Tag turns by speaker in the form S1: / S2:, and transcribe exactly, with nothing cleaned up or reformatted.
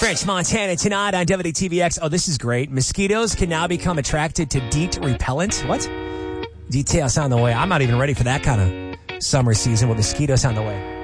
S1: French Montana tonight on W T V X. Oh, this is great. Mosquitoes can now become attracted to DEET repellent. What? Details on the way. I'm not even ready for that kind of summer season with mosquitoes on the way.